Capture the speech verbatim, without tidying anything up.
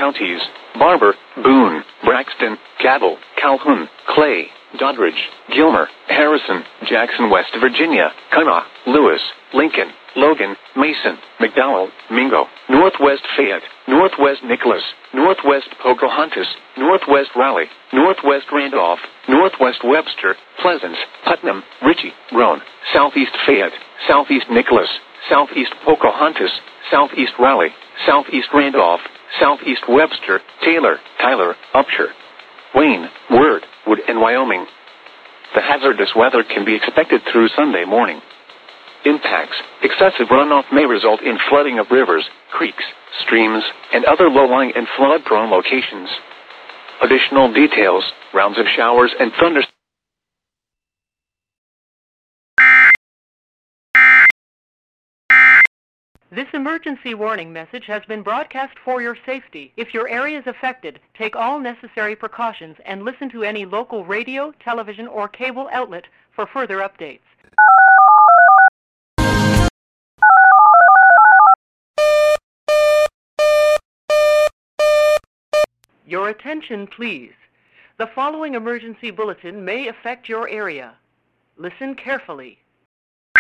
counties, Barber, Boone, Braxton, Cabell, Calhoun, Clay, Doddridge, Gilmer, Harrison, Jackson, West Virginia, Kanawha, Lewis, Lincoln, Logan, Mason, McDowell, Mingo, Northwest Fayette, Northwest Nicholas, Northwest Pocahontas, Northwest Raleigh, Northwest Randolph, Northwest Webster, Pleasants, Putnam, Ritchie, Roane, Southeast Fayette, Southeast Nicholas, Southeast Pocahontas, Southeast Raleigh, Southeast Randolph, Southeast Webster, Taylor, Tyler, Upshur, Wayne, Word, Wood, and Wyoming. The hazardous weather can be expected through Sunday morning. Impacts: excessive runoff may result in flooding of rivers, creeks, streams, and other low-lying and flood-prone locations. Additional details: rounds of showers and thunderstorms. This emergency warning message has been broadcast for your safety. If your area is affected, take all necessary precautions and listen to any local radio, television, or cable outlet for further updates. Your attention, please. The following emergency bulletin may affect your area. Listen carefully.